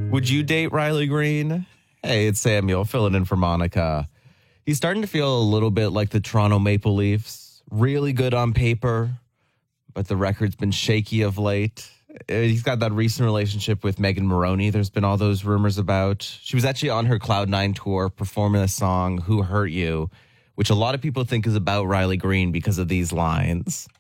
Would you date Riley Green? Hey, it's Samuel filling in for Monica. He's starting to feel a little bit like the Toronto Maple Leafs. Really good on paper, but the record's been shaky of late. He's got that recent relationship with Megan Moroney. There's been all those rumors about. She was actually on her Cloud9 tour performing a song, Who Hurt You, which a lot of people think is about Riley Green because of these lines.